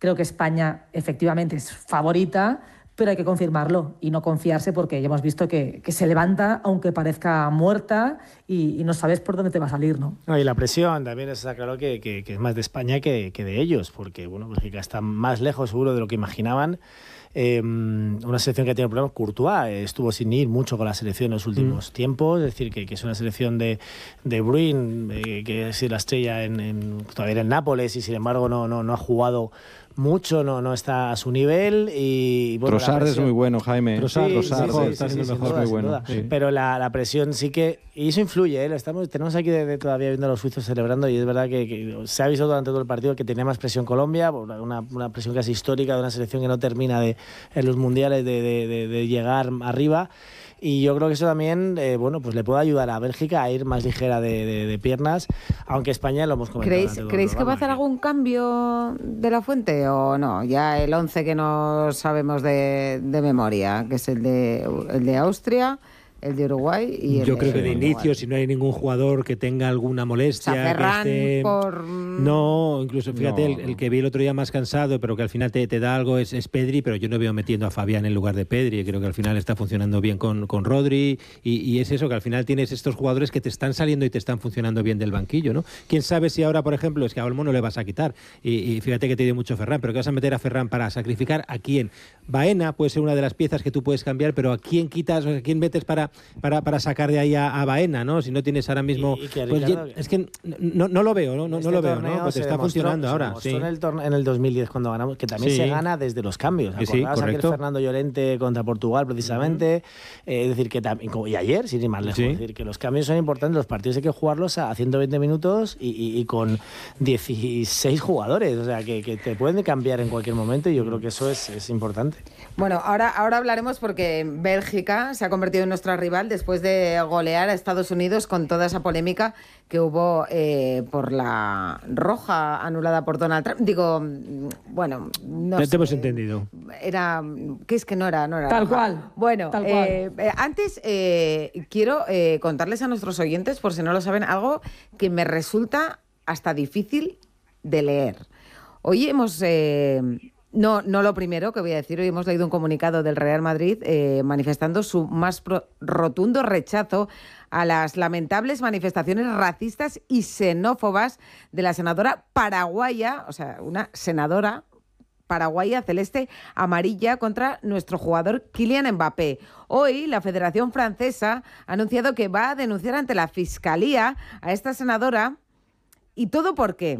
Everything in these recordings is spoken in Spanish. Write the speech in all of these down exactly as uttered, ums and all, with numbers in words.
Creo que España efectivamente es favorita, pero hay que confirmarlo y no confiarse porque ya hemos visto que, que se levanta aunque parezca muerta y, y no sabes por dónde te va a salir, ¿no? No, y la presión también está claro que, que, que es más de España que, que de ellos, porque bueno, Bélgica está más lejos seguro de lo que imaginaban. Eh, una selección que ha tenido problemas. Courtois eh, estuvo sin ir mucho con la selección en los últimos mm. tiempos, es decir, que, que es una selección de, de Bruyne, eh, que es la estrella en, en, todavía en el Nápoles y sin embargo no, no, no ha jugado mucho, no, no está a su nivel. Y bueno, Trossard es muy bueno, Jaime. Trossard, sí, Trossard sí, sí, está sí, siendo sí, mejor, duda, muy bueno. Sí. Pero la, la presión sí que... Y eso influye, ¿eh? Estamos, tenemos aquí de, de todavía viendo a los suizos celebrando y es verdad que, que se ha visto durante todo el partido que tenía más presión Colombia, una, una presión casi histórica de una selección que no termina de, en los mundiales de, de, de, de llegar arriba. Y yo creo que eso también, eh, bueno, pues le puede ayudar a Bélgica a ir más ligera de, de, de piernas, aunque España lo hemos comentado. ¿Creéis, ¿creéis que va a hacer algún cambio de la Fuente o no? Ya el once que no sabemos de, de memoria, que es el de, el de Austria, el de Uruguay y el Yo creo de que de Uruguay. inicio, si no hay ningún jugador que tenga alguna molestia, o sea, Ferran que esté... por... No, incluso fíjate, No. el, el que vi el otro día más cansado, pero que al final te, te da algo es, es Pedri, pero yo no veo metiendo a Fabián en lugar de Pedri. Creo que al final está funcionando bien con, con Rodri y, y es eso, que al final tienes estos jugadores que te están saliendo y te están funcionando bien del banquillo, ¿no? Quién sabe si ahora, por ejemplo, es que a Olmo no le vas a quitar y, y fíjate que te dio mucho Ferran, pero que vas a meter a Ferran para sacrificar a quién. Baena puede ser una de las piezas que tú puedes cambiar, pero a quién quitas, o sea, a quién metes para, para, para sacar de ahí a, a Baena, ¿no? Si no tienes ahora mismo... Y, y que pues, Ricardo, es que no, no lo veo, no, no, este no lo veo, ¿no? Pues está funcionando ahora. Sí. Sí. En, el torne- en el dos mil diez cuando ganamos, que también Sí. se gana desde los cambios. Sí, sí, ¿Acordabas aquel correcto. Fernando Llorente contra Portugal precisamente? Uh-huh. eh, es decir, que también, y ayer, sin ir más lejos, Sí. es decir, que los cambios son importantes, los partidos hay que jugarlos a ciento veinte minutos y, y, y con dieciséis jugadores, o sea, que, que te pueden cambiar en cualquier momento y yo creo que eso es, es importante. Bueno, ahora, ahora hablaremos porque Bélgica se ha convertido en nuestra rival después de golear a Estados Unidos con toda esa polémica que hubo eh, por la roja anulada por Donald Trump. Digo, bueno, no Ya sé. te hemos entendido. Era, ¿qué es que no era? No era Tal roja. cual. Bueno, Tal eh, eh, antes eh, quiero eh, contarles a nuestros oyentes, por si no lo saben, algo que me resulta hasta difícil de leer. Hoy hemos... Eh, No, no lo primero que voy a decir. Hoy hemos leído un comunicado del Real Madrid eh, manifestando su más pro- rotundo rechazo a las lamentables manifestaciones racistas y xenófobas de la senadora paraguaya, o sea, una senadora paraguaya celeste amarilla contra nuestro jugador Kylian Mbappé. Hoy la Federación Francesa ha anunciado que va a denunciar ante la Fiscalía a esta senadora. ¿Y todo por qué?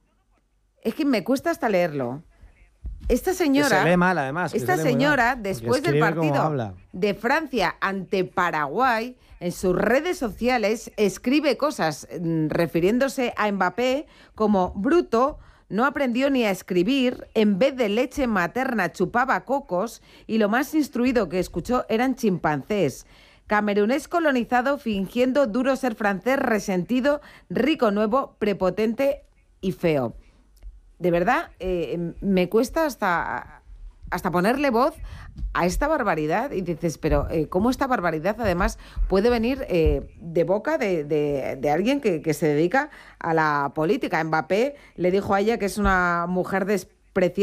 Es que me cuesta hasta leerlo. Esta señora, que se lee mal, además, que esta se lee muy señora, mal, después del escribe como partido habla. de Francia ante Paraguay, en sus redes sociales escribe cosas mm, refiriéndose a Mbappé como bruto, no aprendió ni a escribir, en vez de leche materna chupaba cocos y lo más instruido que escuchó eran chimpancés. Camerunés colonizado fingiendo duro ser francés, resentido, rico nuevo, prepotente y feo. De verdad, eh, me cuesta hasta, hasta ponerle voz a esta barbaridad y dices, pero eh, ¿cómo esta barbaridad además puede venir eh, de boca de, de, de alguien que, que se dedica a la política? Mbappé le dijo a ella que es una mujer despreciable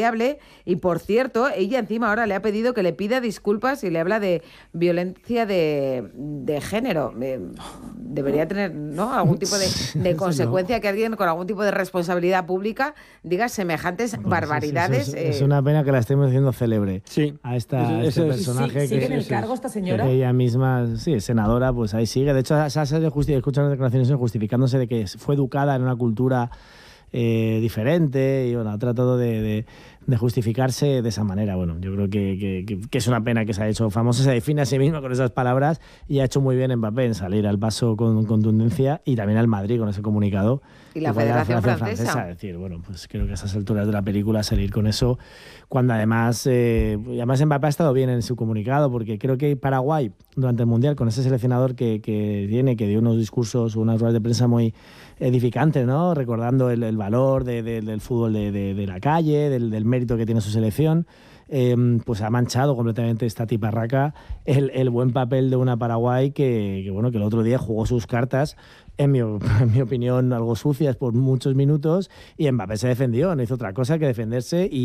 y, por cierto, ella encima ahora le ha pedido que le pida disculpas y le habla de violencia de, de género. Eh, debería tener, ¿no?, algún tipo de, de consecuencia que alguien con algún tipo de responsabilidad pública diga semejantes Bueno, barbaridades. Es, es, es, eh, es una pena que la estemos haciendo célebre Sí. a esta, Eso- a este eso es- personaje Sí, sigue que en el es- cargo esta señora. que ella misma, sí, es senadora, pues ahí sigue. De hecho, se ha escuchado declaraciones justificándose de que fue educada en una cultura eh, diferente y bueno, ha tratado de, de, de justificarse de esa manera. Bueno, yo creo que, que, que es una pena que se ha hecho famosa, se define a sí misma con esas palabras y ha hecho muy bien Mbappé en salir al paso con contundencia y también al Madrid con ese comunicado. Y la Igual Federación Francesa. Francesa. Es decir, bueno, pues creo que a esas alturas de la película salir con eso, cuando además, eh, además Mbappé ha estado bien en su comunicado, porque creo que Paraguay, durante el Mundial, con ese seleccionador que, que tiene, que dio unos discursos, unas ruedas de prensa muy edificantes, ¿no?, recordando el, el valor de, de, del fútbol de, de, de la calle, del, del mérito que tiene su selección, eh, pues ha manchado completamente esta tiparraca el, el buen papel de una Paraguay que, que, bueno, que el otro día jugó sus cartas, en mi, en mi opinión, algo sucias por muchos minutos, y Mbappé se defendió, no hizo otra cosa que defenderse y